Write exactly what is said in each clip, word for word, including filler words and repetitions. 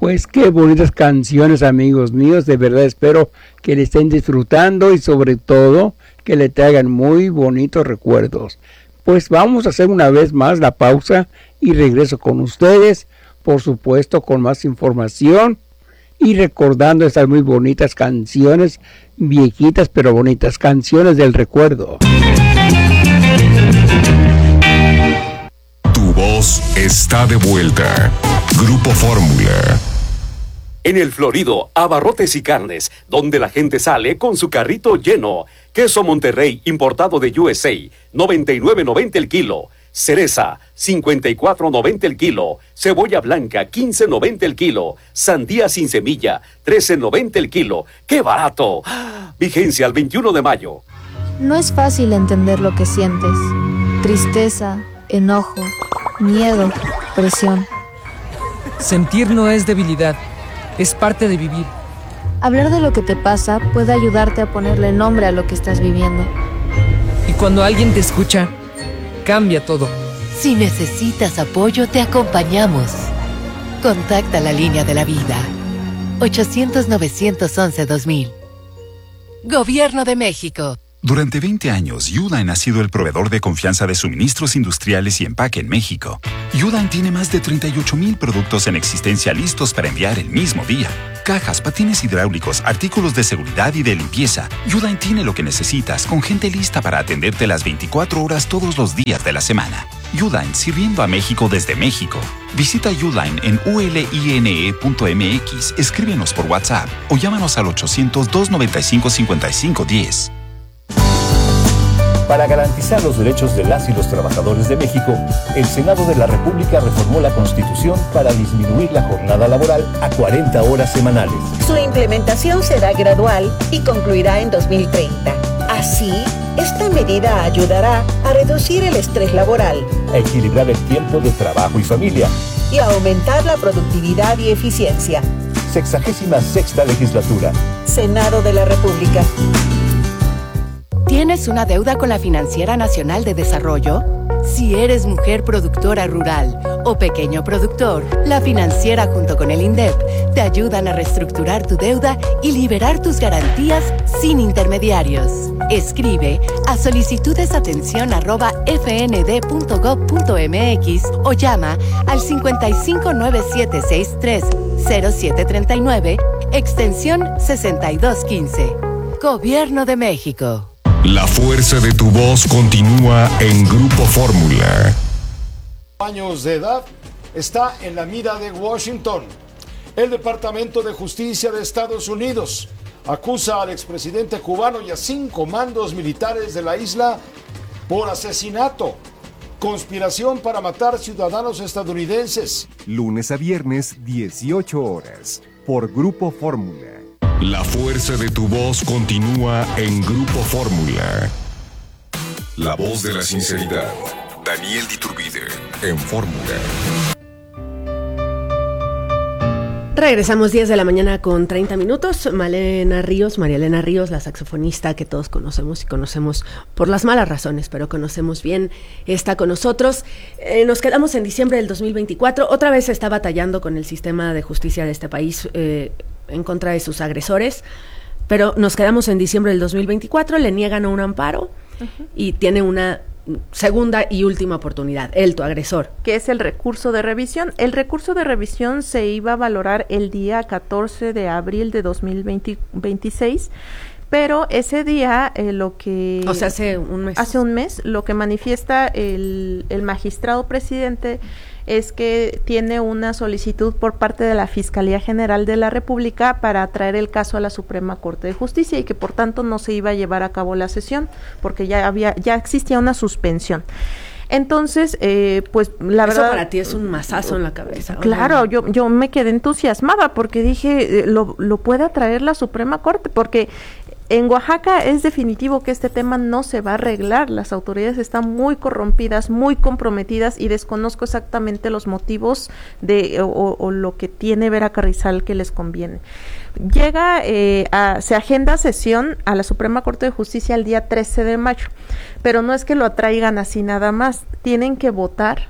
Pues qué bonitas canciones, amigos míos, de verdad espero que le estén disfrutando y sobre todo que le traigan muy bonitos recuerdos. Pues vamos a hacer una vez más la pausa y regreso con ustedes, por supuesto con más información y recordando estas muy bonitas canciones, viejitas pero bonitas canciones del recuerdo. Tu voz está de vuelta. Grupo Fórmula. En el Florido, Abarrotes y Carnes, donde la gente sale con su carrito lleno. Queso Monterrey, importado de U S A, noventa y nueve noventa el kilo. Cereza, cincuenta y cuatro noventa el kilo. Cebolla blanca, quince noventa el kilo. Sandía sin semilla, trece noventa el kilo. ¡Qué barato! Vigencia al veintiuno de mayo. No es fácil entender lo que sientes. Tristeza, enojo, miedo, presión. Sentir no es debilidad, es parte de vivir. Hablar de lo que te pasa puede ayudarte a ponerle nombre a lo que estás viviendo. Y cuando alguien te escucha, cambia todo. Si necesitas apoyo, te acompañamos. Contacta la línea de la vida. ochocientos, novecientos once, dos mil. Gobierno de México. Durante veinte años, Uline ha sido el proveedor de confianza de suministros industriales y empaque en México. Uline tiene más de treinta y ocho mil productos en existencia listos para enviar el mismo día. Cajas, patines hidráulicos, artículos de seguridad y de limpieza. Uline tiene lo que necesitas, con gente lista para atenderte las veinticuatro horas todos los días de la semana. Uline, sirviendo a México desde México. Visita Uline en u l i n e punto m x, escríbenos por WhatsApp o llámanos al ochocientos, doscientos noventa y cinco, cincuenta y cinco diez. Para garantizar los derechos de las y los trabajadores de México, el Senado de la República reformó la Constitución para disminuir la jornada laboral a cuarenta horas semanales. Su implementación será gradual y concluirá en dos mil treinta. Así, esta medida ayudará a reducir el estrés laboral, a equilibrar el tiempo de trabajo y familia y a aumentar la productividad y eficiencia. Sexagésima sexta legislatura. Senado de la República. ¿Tienes una deuda con la Financiera Nacional de Desarrollo? Si eres mujer productora rural o pequeño productor, la Financiera junto con el INDEP te ayudan a reestructurar tu deuda y liberar tus garantías sin intermediarios. Escribe a solicitudesatención arroba f n d punto gov punto m x o llama al cincuenta y cinco, nueve siete seis tres, cero siete tres nueve, extensión sesenta y dos quince. Gobierno de México. La fuerza de tu voz continúa en Grupo Fórmula. Años de edad está en la mira de Washington. El Departamento de Justicia de Estados Unidos acusa al expresidente cubano y a cinco mandos militares de la isla por asesinato, conspiración para matar ciudadanos estadounidenses. Lunes a viernes, dieciocho horas, por Grupo Fórmula. La fuerza de tu voz continúa en Grupo Fórmula. La voz de la sinceridad. Daniel Diturbide en Fórmula. Regresamos diez de la mañana con treinta minutos. Malena Ríos, María Elena Ríos, la saxofonista que todos conocemos y conocemos por las malas razones, pero conocemos bien, está con nosotros. Eh, nos quedamos en diciembre del dos mil veinticuatro. Otra vez se está batallando con el sistema de justicia de este país eh, en contra de sus agresores, pero nos quedamos en diciembre del dos mil veinticuatro, le niegan un amparo uh-huh. y tiene una segunda y última oportunidad, él, tu agresor. Que es el recurso de revisión. El recurso de revisión se iba a valorar el día catorce de abril de dos mil veintiséis, pero ese día eh, lo que... O sea, hace un mes. Hace un mes, lo que manifiesta el, el magistrado presidente es que tiene una solicitud por parte de la Fiscalía General de la República para traer el caso a la Suprema Corte de Justicia y que por tanto no se iba a llevar a cabo la sesión porque ya había, ya existía una suspensión. Entonces, eh, pues la Eso verdad... Eso para ti es un mazazo en la cabeza. Claro, yo yo me quedé entusiasmada porque dije, eh, lo, lo puede traer la Suprema Corte, porque en Oaxaca es definitivo que este tema no se va a arreglar. Las autoridades están muy corrompidas, muy comprometidas y desconozco exactamente los motivos de o, o lo que tiene Vera Carrizal que les conviene. Llega, eh, a, se agenda sesión a la Suprema Corte de Justicia el día trece de mayo, pero no es que lo atraigan así nada más, tienen que votar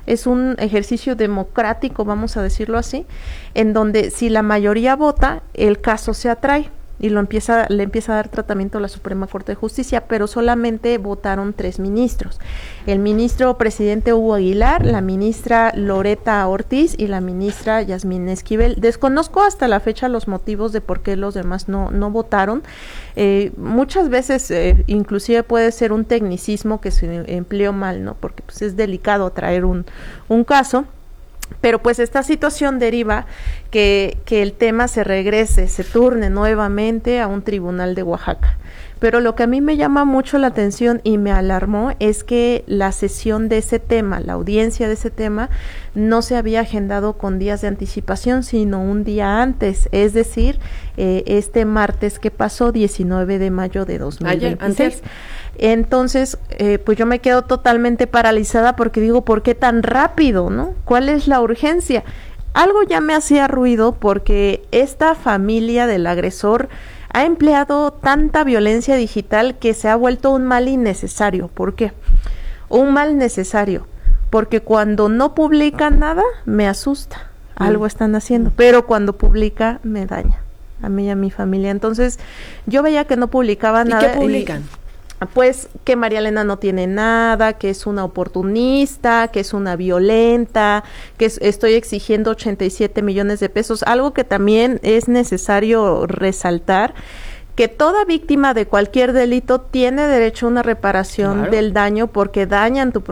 es un ejercicio democrático, vamos a decirlo así, en donde si la mayoría vota, el caso se atrae y lo empieza, le empieza a dar tratamiento a la Suprema Corte de Justicia, pero solamente votaron tres ministros. El ministro presidente Hugo Aguilar, la ministra Loreta Ortiz y la ministra Yasmín Esquivel. Desconozco hasta la fecha los motivos de por qué los demás no, no votaron. Eh, muchas veces, eh, inclusive puede ser un tecnicismo que se empleó mal, ¿no? Porque pues es delicado traer un, un caso. Pero pues esta situación deriva que, que el tema se regrese, se turne nuevamente a un tribunal de Oaxaca. Pero lo que a mí me llama mucho la atención y me alarmó es que la sesión de ese tema, la audiencia de ese tema, no se había agendado con días de anticipación, sino un día antes, es decir, eh, este martes que pasó, diecinueve de mayo de dos mil veintiséis. Ayer, Entonces, eh, pues yo me quedo totalmente paralizada porque digo, ¿por qué tan rápido, no? ¿Cuál es la urgencia? Algo ya me hacía ruido porque esta familia del agresor ha empleado tanta violencia digital que se ha vuelto un mal innecesario. ¿Por qué? Un mal necesario, porque cuando no publica nada, me asusta. Algo están haciendo, pero cuando publica, me daña a mí y a mi familia. Entonces, yo veía que no publicaba ¿Y nada. qué publican? Y, pues que María Elena no tiene nada, que es una oportunista, que es una violenta, que es, estoy exigiendo ochenta y siete millones de pesos, algo que también es necesario resaltar, que toda víctima de cualquier delito tiene derecho a una reparación claro. del daño porque dañan tu